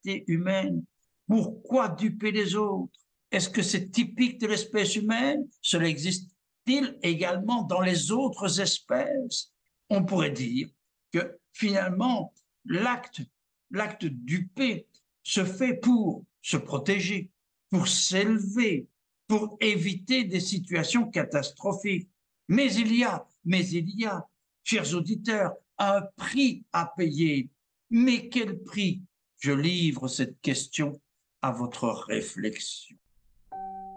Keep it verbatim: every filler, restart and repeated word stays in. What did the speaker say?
nécessité humaine. Pourquoi duper les autres? Est-ce que c'est typique de l'espèce humaine? Cela existe-t-il également dans les autres espèces? On pourrait dire que finalement, l'acte, l'acte duper se fait pour se protéger, pour s'élever, pour éviter des situations catastrophiques. Mais il y a, mais il y a, chers auditeurs, un prix à payer. Mais quel prix? Je livre cette question à votre réflexion.